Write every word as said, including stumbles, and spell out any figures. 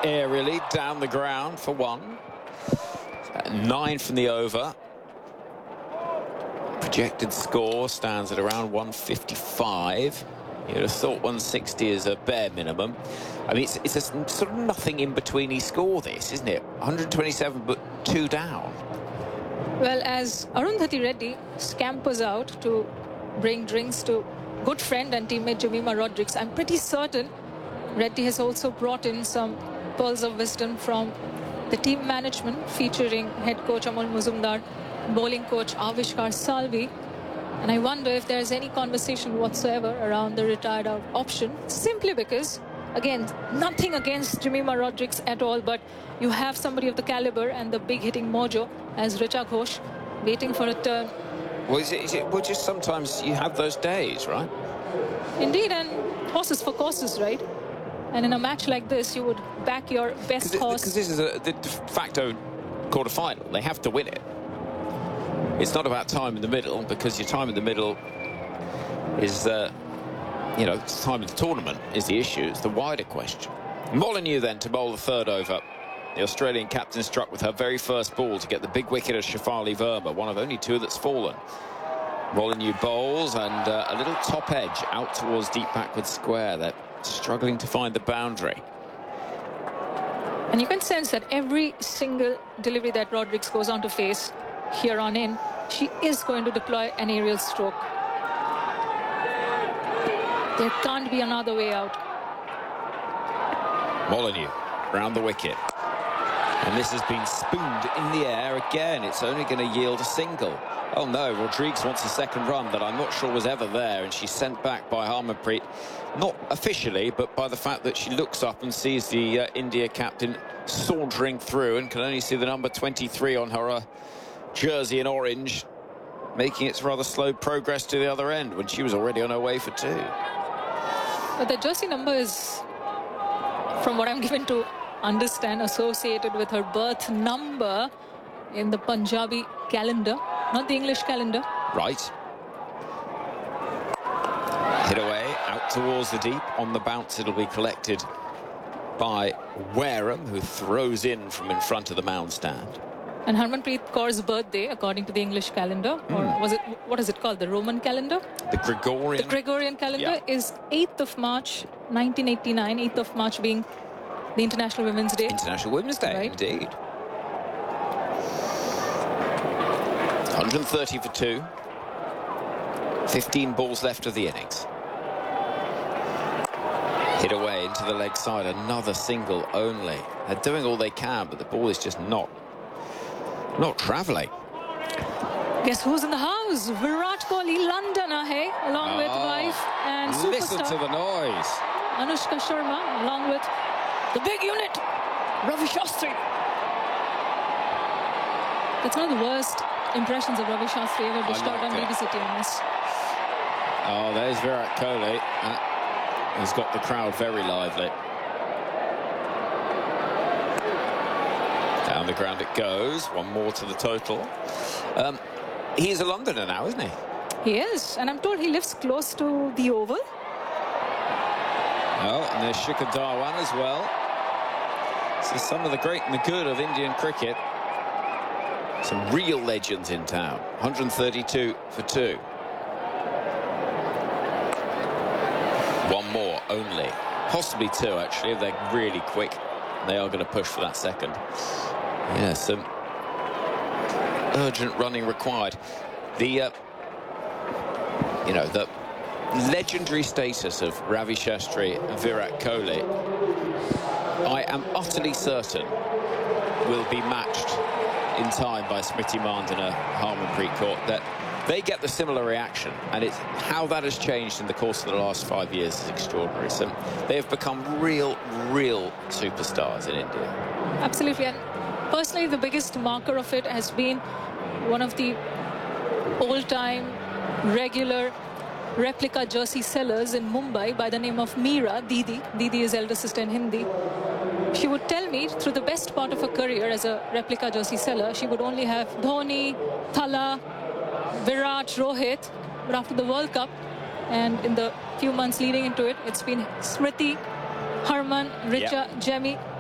aerially down the ground for one. Nine from the over. Projected score stands at around one fifty-five. You'd have thought one sixty is a bare minimum. I mean, it's, it's a sort of nothing in betweeny score, this, isn't it? one twenty-seven, but two down. Well, as Arundhati Reddy scampers out to bring drinks to good friend and teammate Jemimah Rodrigues, I'm pretty certain Reddy has also brought in some pearls of wisdom from the team management, featuring head coach Amol Muzumdar, bowling coach Avishkar Salvi. And I wonder if there's any conversation whatsoever around the retired out option, simply because, again, nothing against Jemimah Rodrigues at all, but you have somebody of the caliber and the big hitting mojo as Richa Ghosh waiting for a turn. Well, is it, is it, well, just sometimes you have those days, right? Indeed, and horses for courses, right? And in a match like this, you would back your best horse. Because this is a the de facto quarter-final. They have to win it. It's not about time in the middle, because your time in the middle is, uh, you know, time of the tournament is the issue. It's the wider question. Molyneux then to bowl the third over. The Australian captain struck with her very first ball to get the big wicket of Shafali Verma, one of only two that's fallen. Molyneux bowls, and uh, a little top edge out towards deep backward square. They're struggling to find the boundary. And you can sense that every single delivery that Rodrigues goes on to face here on in, she is going to deploy an aerial stroke. There can't be another way out. Molyneux round the wicket. And this has been spooned in the air again. It's only going to yield a single. Oh no, Rodrigues wants a second run that I'm not sure was ever there, and she's sent back by Harmanpreet, not officially, but by the fact that she looks up and sees the uh, India captain sauntering through and can only see the number twenty-three on her uh, jersey in orange, making its rather slow progress to the other end when she was already on her way for two. But the jersey number is, from what I'm given to understand, associated with her birth number in the Punjabi calendar, not the English calendar. Right. Hit away, out towards the deep. On the bounce, it'll be collected by Wareham, who throws in from in front of the mound stand. And Harmanpreet Kaur's birthday, according to the English calendar, mm. or was it, what is it called, the Roman calendar? The Gregorian. The Gregorian calendar yeah. is eighth of March, nineteen eighty-nine, eighth of March being the International Women's Day. International Women's Day, right? Indeed. one thirty for two. fifteen balls left of the innings. Hit away into the leg side. Another single only. They're doing all they can, but the ball is just not, not travelling. Guess who's in the house? Virat Kohli, London, hey, along oh, with wife and superstar. Listen to the noise. Anushka Sharma, along with the big unit, Ravi Shastri. That's one of the worst impressions of Ravi Shastri ever dished out on B B C T M S. Oh, there's Virat Kohli. That has got the crowd very lively. Down the ground it goes. One more to the total. Um, he's a Londoner now, isn't he? He is, and I'm told he lives close to the Oval. Oh, and there's Shikhar Dhawan as well. So some of the great and the good of Indian cricket. Some real legends in town. one thirty-two for two. One more only. Possibly two, actually, if they're really quick. They are going to push for that second. Yeah, some urgent running required. The, uh, you know, the legendary status of Ravi Shastri and Virat Kohli, I am utterly certain, will be matched in time by Smriti Mandhana, Harmanpreet Kaur. That they get the similar reaction, and it's how that has changed in the course of the last five years is extraordinary. So they have become real, real superstars in India. Absolutely, and personally, the biggest marker of it has been one of the old-time regular replica jersey sellers in Mumbai by the name of Meera, Didi. Didi is elder sister in Hindi. She would tell me through the best part of her career as a replica jersey seller, she would only have Dhoni, Thala, Virat, Rohit. But after the World Cup, and in the few months leading into it, it's been Smriti, Harman, Richa, yep. Jemmy,